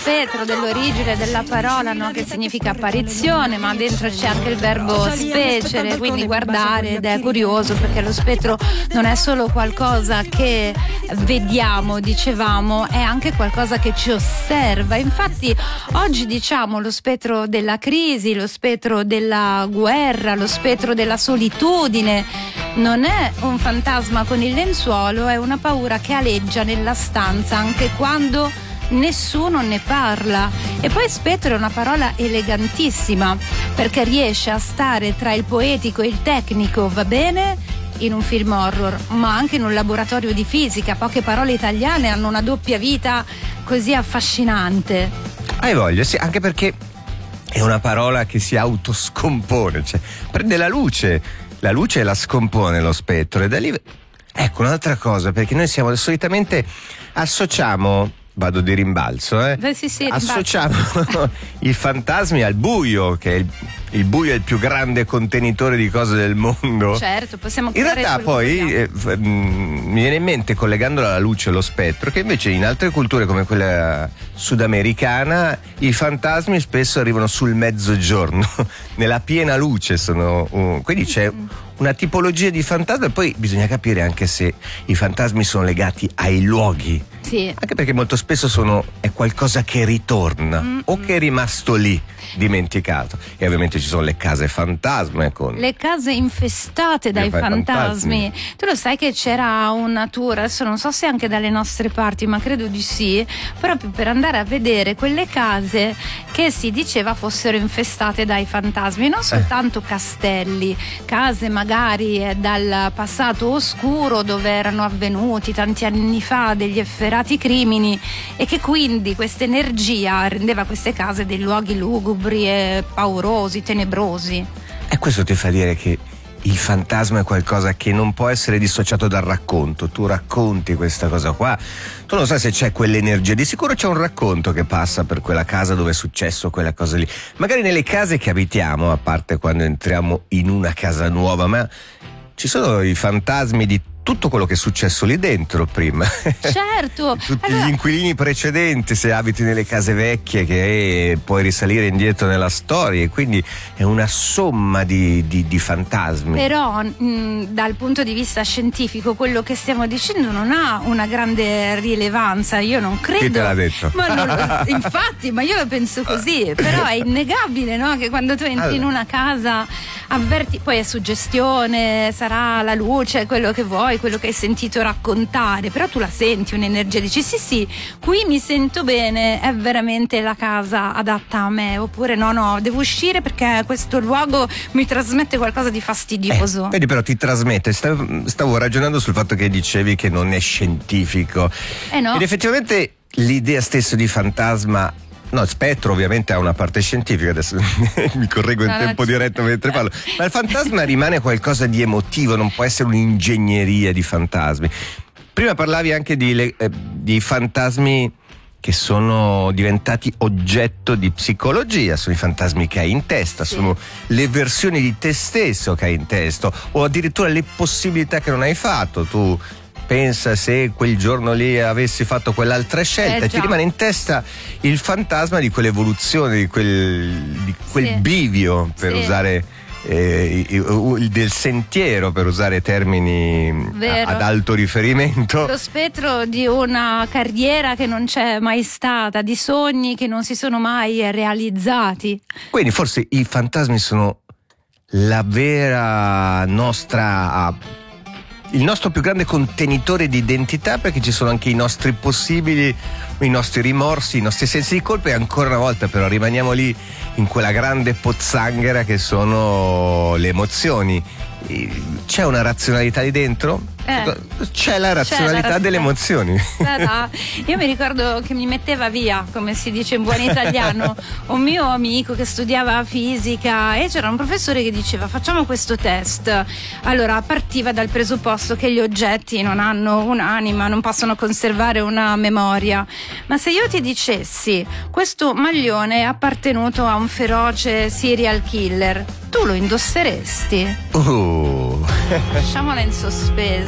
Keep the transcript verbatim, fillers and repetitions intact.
spettro, dell'origine della parola, no? Che significa apparizione, ma dentro c'è anche il verbo specere, quindi guardare, ed è curioso perché lo spettro non è solo qualcosa che vediamo, dicevamo, è anche qualcosa che ci osserva. Infatti oggi diciamo lo spettro della crisi, lo spettro della guerra, lo spettro della solitudine. Non è un fantasma con il lenzuolo, è una paura che aleggia nella stanza anche quando nessuno ne parla. E poi spettro è una parola elegantissima perché riesce a stare tra il poetico e il tecnico, va bene? In un film horror, ma anche in un laboratorio di fisica. Poche parole italiane hanno una doppia vita così affascinante. Hai voglia, sì, anche perché è una parola che si autoscompone, cioè prende la luce. La luce la scompone lo spettro e da lì. Ecco un'altra cosa, perché noi siamo solitamente associamo, vado di rimbalzo, eh? Beh, sì, sì, associamo i fantasmi al buio, che è il, il buio è il più grande contenitore di cose del mondo. Certo, possiamo in realtà poi eh, f- mh, mi viene in mente, collegandolo alla luce e allo spettro, che invece in altre culture come quella sudamericana i fantasmi spesso arrivano sul mezzogiorno, nella piena luce sono, uh, quindi c'è una tipologia di fantasma. E poi bisogna capire anche se i fantasmi sono legati ai luoghi, sì. Anche perché molto spesso sono è qualcosa che ritorna mm-hmm. o che è rimasto lì dimenticato. E ovviamente ci sono le case fantasma con le case infestate dai fantasmi. fantasmi Tu lo sai che c'era una tour, adesso non so se anche dalle nostre parti, ma credo di sì, proprio per andare a vedere quelle case che si diceva fossero infestate dai fantasmi, non soltanto eh. castelli, case magari dal passato oscuro dove erano avvenuti tanti anni fa degli efferati crimini, e che quindi questa energia rendeva queste case dei luoghi lugubri e paurosi, tenebrosi. E questo ti fa dire che il fantasma è qualcosa che non può essere dissociato dal racconto. Tu racconti questa cosa qua, tu non sai se c'è quell'energia, di sicuro c'è un racconto che passa per quella casa dove è successo quella cosa lì. Magari nelle case che abitiamo, a parte quando entriamo in una casa nuova, ma ci sono i fantasmi di tutto quello che è successo lì dentro prima. Certo. Tutti allora... gli inquilini precedenti, se abiti nelle case vecchie, che puoi risalire indietro nella storia, e quindi è una somma di, di, di fantasmi. Però mh, dal punto di vista scientifico quello che stiamo dicendo non ha una grande rilevanza, io non credo. Chi te l'ha detto? Ma non, infatti, ma io penso così, però è innegabile, no? Che quando tu entri allora. in una casa avverti, poi è suggestione, sarà la luce, quello che vuoi, quello che hai sentito raccontare, però tu la senti un'energia, dici sì sì, qui mi sento bene, è veramente la casa adatta a me, oppure no no, devo uscire perché questo luogo mi trasmette qualcosa di fastidioso. Eh, vedi, però ti trasmette, stavo, stavo ragionando sul fatto che dicevi che non è scientifico, eh no. Ed effettivamente l'idea stessa di fantasma, no, spettro ovviamente ha una parte scientifica, adesso mi correggo in no, tempo no, diretto mentre parlo, ma il fantasma rimane qualcosa di emotivo, non può essere un'ingegneria di fantasmi. Prima parlavi anche di, le, eh, di fantasmi che sono diventati oggetto di psicologia, sono i fantasmi che hai in testa, sì. Sono le versioni di te stesso che hai in testa, o addirittura le possibilità che non hai fatto. Tu pensa se quel giorno lì avessi fatto quell'altra scelta, eh, ti rimane in testa il fantasma di quell'evoluzione, di quel, di quel sì. bivio, per sì. usare eh, il, del sentiero, per usare termini a, ad alto riferimento. Lo spettro di una carriera che non c'è mai stata, di sogni che non si sono mai realizzati. Quindi forse i fantasmi sono la vera nostra... il nostro più grande contenitore di identità, perché ci sono anche i nostri possibili, i nostri rimorsi, i nostri sensi di colpa, e ancora una volta però rimaniamo lì in quella grande pozzanghera che sono le emozioni. C'è una razionalità lì dentro? Eh, c'è la razionalità c'è la delle emozioni. Io mi ricordo che mi metteva via, come si dice in buon italiano, un mio amico che studiava fisica, e c'era un professore che diceva facciamo questo test. Allora partiva dal presupposto che gli oggetti non hanno un'anima, non possono conservare una memoria, ma se io ti dicessi questo maglione è appartenuto a un feroce serial killer, tu lo indosseresti? Oh. Lasciamola in sospeso.